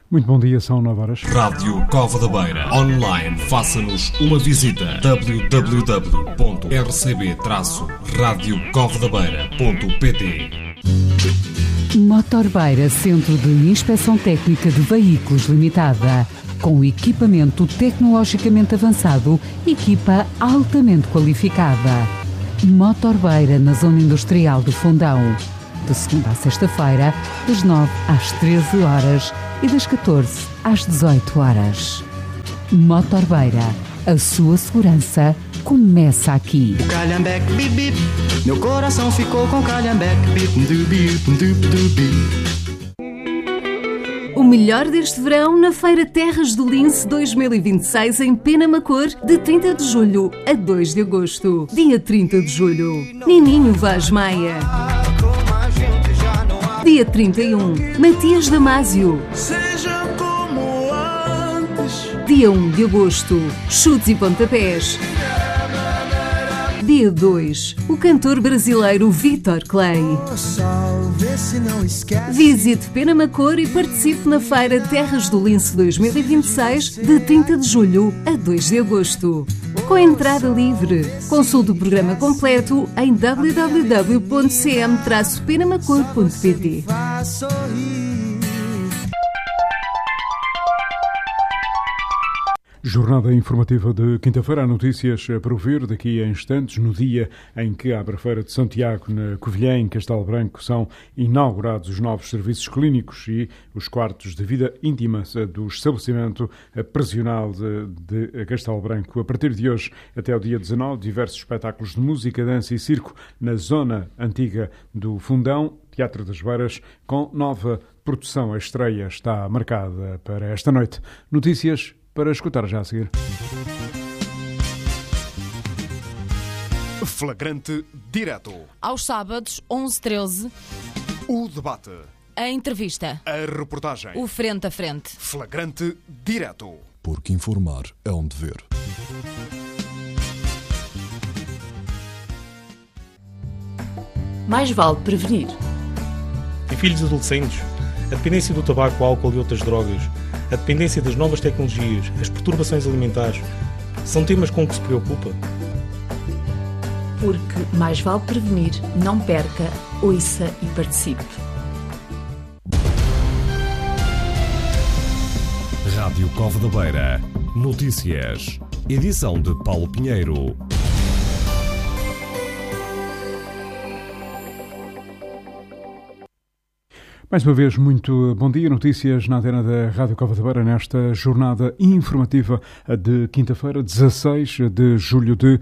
Muito bom dia, são 9 horas. Rádio Cova da Beira. Online, faça-nos uma visita. www.rcb-radiocovadabeira.pt. Motorbeira, Centro de Inspeção Técnica de Veículos Limitada. Com equipamento tecnologicamente avançado, equipa altamente qualificada. Motorbeira, na Zona Industrial do Fundão. De segunda a sexta-feira, das 9 às 13 horas e das 14 às 18 horas. Motorbeira, a sua segurança começa aqui. O Calhambeque, bip, bip. Meu coração ficou com Calhambeque, bip, bip, bip, bip. O melhor deste verão na Feira Terras do Lince 2026 em Penamacor, de 30 de julho a 2 de agosto. Dia 30 de julho, Nininho Vaz Maia. Dia 31, Matias Damasio. Dia 1 de agosto, Chutes e Pontapés. Dia 2, o cantor brasileiro Vitor Clay. Visite Penamacor e participe na Feira Terras do Lince 2026, de 30 de julho a 2 de agosto. Com entrada livre. Consulte o programa completo em www.cm-penamacor.pt. Jornada informativa de quinta-feira. Há notícias para ouvir daqui a instantes. No dia em que abre a Feira de Santiago, na Covilhã, em Castelo Branco, são inaugurados os novos serviços clínicos e os quartos de vida íntima do estabelecimento prisional de Castelo Branco. A partir de hoje até o dia 19, diversos espetáculos de música, dança e circo na zona antiga do Fundão, Teatro das Beiras, com nova produção. A estreia está marcada para esta noite. Notícias para escutar já a seguir. Flagrante direto. Aos sábados, 11-13. O debate. A entrevista. A reportagem. O frente a frente. Flagrante direto. Porque informar é um dever. Mais vale prevenir. Em filhos adolescentes, a dependência do tabaco, álcool e outras drogas, a dependência das novas tecnologias, as perturbações alimentares, são temas com que se preocupa? Porque mais vale prevenir, não perca, ouça e participe. Rádio Cova da Beira. Notícias. Edição de Paulo Pinheiro. Mais uma vez, muito bom dia. Notícias na antena da Rádio Cova da Beira nesta jornada informativa de quinta-feira, 16 de julho de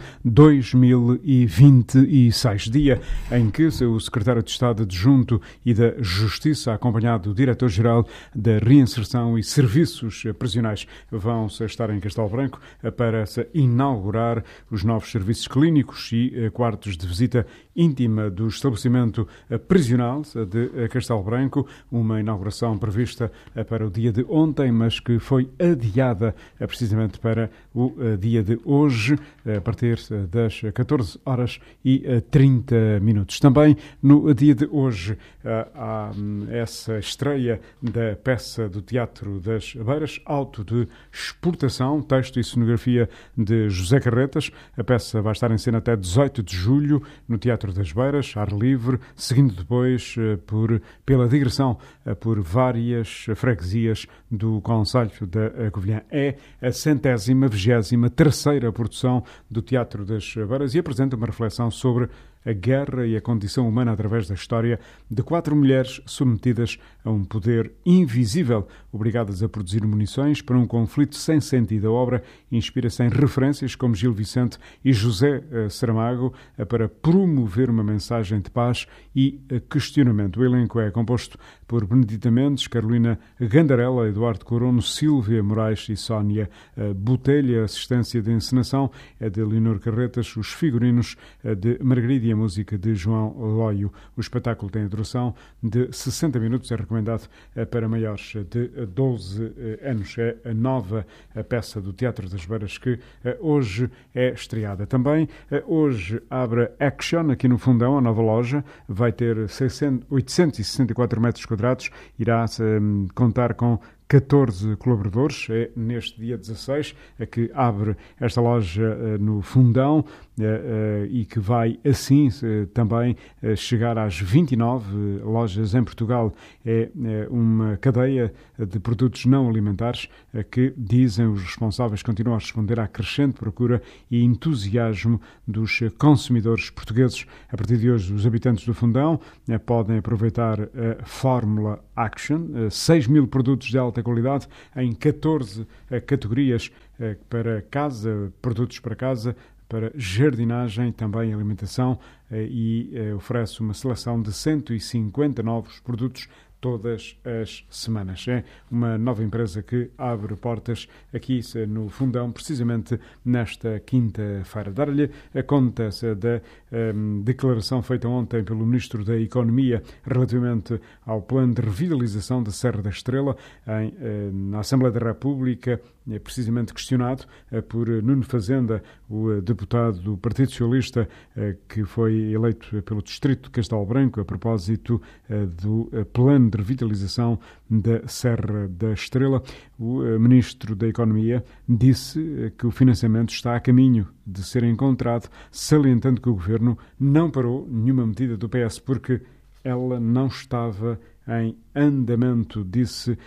2026. Dia em que o Secretário de Estado Adjunto e da Justiça, acompanhado do Diretor-Geral da Reinserção e Serviços Prisionais, vão estar em Castelo Branco para se inaugurar os novos serviços clínicos e quartos de visita íntima do estabelecimento prisional de Castelo Branco. Uma inauguração prevista para o dia de ontem, mas que foi adiada precisamente para o dia de hoje, a partir das 14 horas e 30 minutos. Também no dia de hoje há essa estreia da peça do Teatro das Beiras, Auto de Exportação, texto e cenografia de José Carretas. A peça vai estar em cena até 18 de julho no Teatro das Beiras, ar livre, seguindo depois pela digressão por várias freguesias do concelho da Covilhã. É a 123ª produção do Teatro das Beiras e apresenta uma reflexão sobre a guerra e a condição humana através da história de 4 mulheres submetidas a um poder invisível, obrigadas a produzir munições para um conflito sem sentido. A obra inspira-se em referências como Gil Vicente e José Saramago para promover uma mensagem de paz e questionamento. O elenco é composto por Benedita Mendes, Carolina Gandarella, Eduardo Corono, Sílvia Moraes e Sónia Botelha. A assistência de encenação é de Leonor Carretas, os figurinos de Margarida e a música de João Loio. O espetáculo tem a duração de 60 minutos, é recomendado para maiores de 12 anos. É a nova peça do Teatro das Beiras que hoje é estreada. Também hoje abre Action aqui no Fundão, a nova loja. Vai ter 864 metros quadrados, irá contar com 14 colaboradores. É neste dia 16 que abre esta loja no Fundão e que vai assim também chegar às 29 lojas em Portugal. É uma cadeia de produtos não alimentares que, dizem os responsáveis, continua a responder à crescente procura e entusiasmo dos consumidores portugueses. A partir de hoje, os habitantes do Fundão podem aproveitar a Fórmula Action, 6.000 produtos de alta qualidade em 14 categorias para casa, produtos para casa, para jardinagem, também alimentação, e oferece uma seleção de 150 novos produtos todas as semanas. É uma nova empresa que abre portas aqui no Fundão, precisamente nesta quinta-feira. Dar-lhe a conta da declaração feita ontem pelo Ministro da Economia relativamente ao plano de revitalização da Serra da Estrela na Assembleia da República, precisamente questionado por Nuno Fazenda, o deputado do Partido Socialista que foi eleito pelo Distrito de Castelo Branco a propósito do plano de revitalização da Serra da Estrela. O Ministro da Economia disse que o financiamento está a caminho de ser encontrado, salientando que o Governo não parou nenhuma medida do PS porque ela não estava em andamento, disse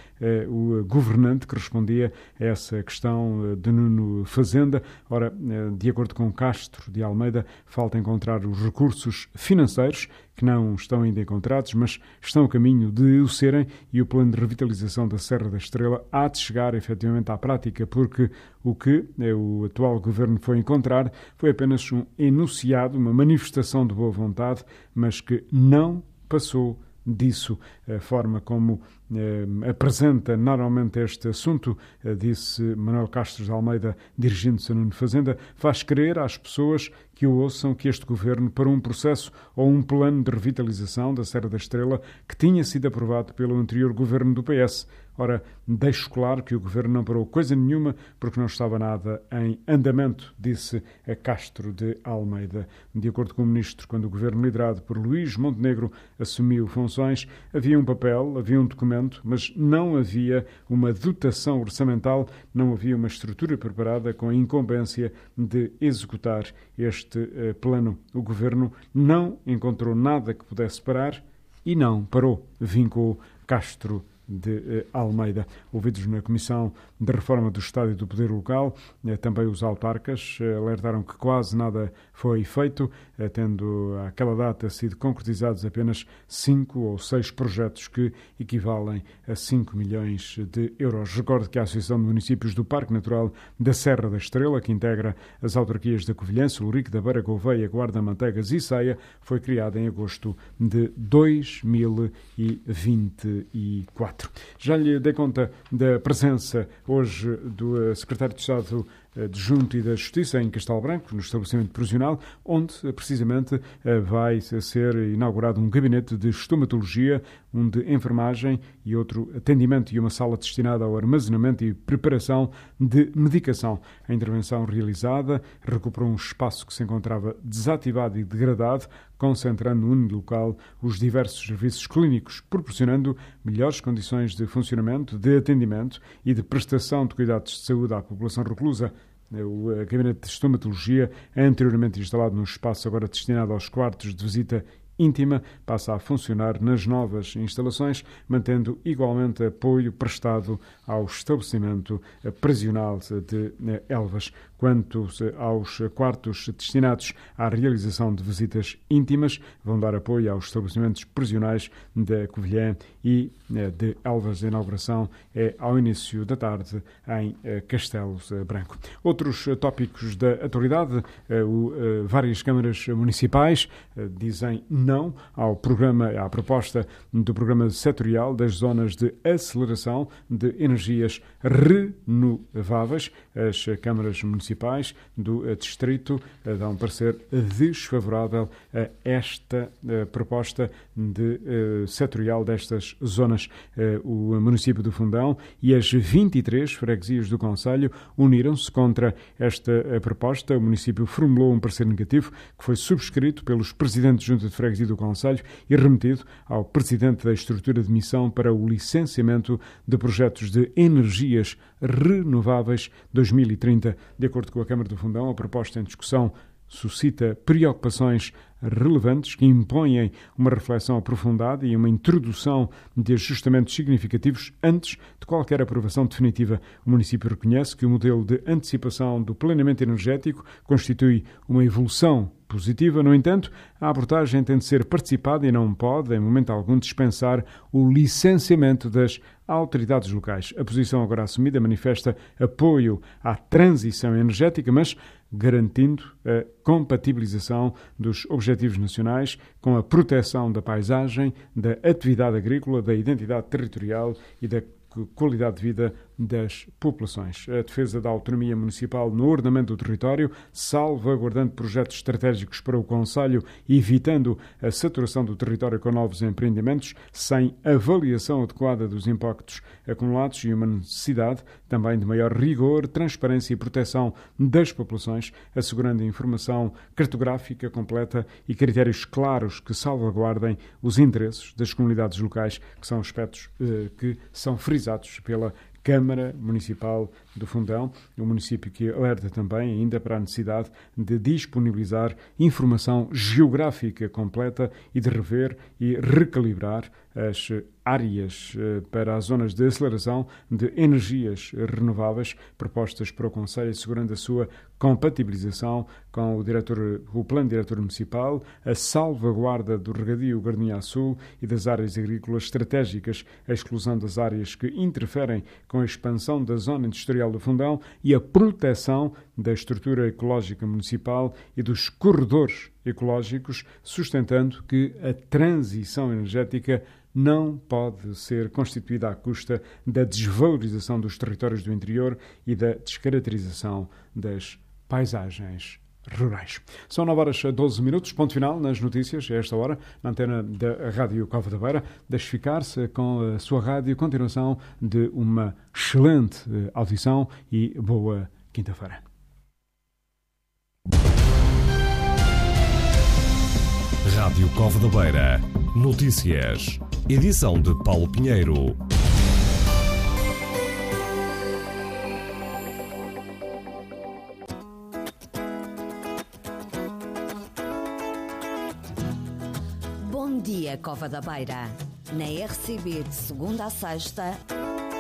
o governante que respondia a essa questão de Nuno Fazenda. Ora, de acordo com Castro de Almeida, falta encontrar os recursos financeiros que não estão ainda encontrados, mas estão a caminho de o serem, e o plano de revitalização da Serra da Estrela há de chegar efetivamente à prática, porque o que o atual governo foi encontrar foi apenas um enunciado, uma manifestação de boa vontade, mas que não passou disso. A forma como apresenta normalmente este assunto, disse Manuel Castro de Almeida, dirigindo-se a Nuno Fazenda, faz crer às pessoas que o ouçam que este governo parou um processo ou um plano de revitalização da Serra da Estrela que tinha sido aprovado pelo anterior governo do PS. Ora, deixo claro que o governo não parou coisa nenhuma porque não estava nada em andamento, disse a Castro de Almeida. De acordo com o ministro, quando o governo liderado por Luís Montenegro assumiu funções, havia um papel, havia um documento, mas não havia uma dotação orçamental, não havia uma estrutura preparada com a incumbência de executar este plano. O governo não encontrou nada que pudesse parar e não parou, vincou Castro de Almeida. Ouvidos na Comissão de Reforma do Estado e do Poder Local, também os autarcas alertaram que quase nada foi feito, tendo àquela data sido concretizados apenas 5 ou 6 projetos que equivalem a 5 milhões de euros. Recordo que a Associação de Municípios do Parque Natural da Serra da Estrela, que integra as autarquias da Covilhã, Lurique, da Beira, Gouveia, Guarda, Manteigas e Ceia, foi criada em agosto de 2024. Já lhe dei conta da presença hoje do Secretário de Estado Adjunto e da Justiça em Castelo Branco, no estabelecimento prisional, onde precisamente vai ser inaugurado um gabinete de estomatologia, um de enfermagem e outro atendimento, e uma sala destinada ao armazenamento e preparação de medicação. A intervenção realizada recuperou um espaço que se encontrava desativado e degradado, concentrando no único local os diversos serviços clínicos, proporcionando melhores condições de funcionamento, de atendimento e de prestação de cuidados de saúde à população reclusa. O gabinete de estomatologia, anteriormente instalado num espaço agora destinado aos quartos de visita íntima, passa a funcionar nas novas instalações, mantendo igualmente apoio prestado ao estabelecimento prisional de Elvas. Quanto aos quartos destinados à realização de visitas íntimas, vão dar apoio aos estabelecimentos prisionais da Covilhã e de Elvas. A inauguração é ao início da tarde em Castelo Branco. Outros tópicos da atualidade: várias câmaras municipais dizem não ao programa, à proposta do programa setorial das zonas de aceleração de energias renováveis. As câmaras municipais do distrito dão um parecer desfavorável a esta proposta de setorial destas zonas. O município do Fundão e as 23 freguesias do concelho uniram-se contra esta proposta. O município formulou um parecer negativo que foi subscrito pelos presidentes de junta de freguesia subvertido o Conselho e remetido ao Presidente da estrutura de missão para o licenciamento de projetos de energias renováveis 2030. De acordo com a Câmara do Fundão, a proposta em discussão suscita preocupações relevantes que impõem uma reflexão aprofundada e uma introdução de ajustamentos significativos antes de qualquer aprovação definitiva. O município reconhece que o modelo de antecipação do planeamento energético constitui uma evolução positiva. No entanto, a abordagem tem de ser participada e não pode, em momento algum, dispensar o licenciamento das autoridades locais. A posição agora assumida manifesta apoio à transição energética, mas garantindo a compatibilização dos objetivos nacionais com a proteção da paisagem, da atividade agrícola, da identidade territorial e da qualidade de vida das populações. A defesa da autonomia municipal no ordenamento do território, salvaguardando projetos estratégicos para o Conselho e evitando a saturação do território com novos empreendimentos, sem avaliação adequada dos impactos acumulados e uma necessidade também de maior rigor, transparência e proteção das populações, assegurando informação cartográfica completa e critérios claros que salvaguardem os interesses das comunidades locais, que são aspectos que são frisados pela Câmara Municipal do Fundão, o município que alerta também ainda para a necessidade de disponibilizar informação geográfica completa e de rever e recalibrar as áreas para as zonas de aceleração de energias renováveis propostas para o Conselho, assegurando a sua compatibilização com o Plano Diretor Municipal, a salvaguarda do regadio Gardinha Sul e das áreas agrícolas estratégicas, a exclusão das áreas que interferem com a expansão da zona industrial do Fundão e a proteção da estrutura ecológica municipal e dos corredores ecológicos, sustentando que a transição energética não pode ser constituída à custa da desvalorização dos territórios do interior e da descaracterização das paisagens rurais. São 9h12, ponto final nas notícias, a esta hora, na antena da Rádio Cova da Beira. Deixe ficar-se com a sua rádio, continuação de uma excelente audição e boa quinta-feira. Rádio Cova da Beira. Notícias. Edição de Paulo Pinheiro. Bom dia, Cova da Beira. Na RCB de segunda a sexta.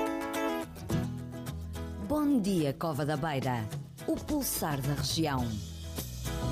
Bom dia, Cova da Beira. O pulsar da região.